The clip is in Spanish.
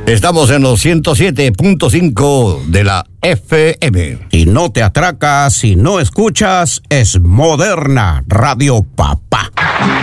Estamos en los 107.5 de la FM. Y no te atracas si no escuchas Es Moderna Radio Pap.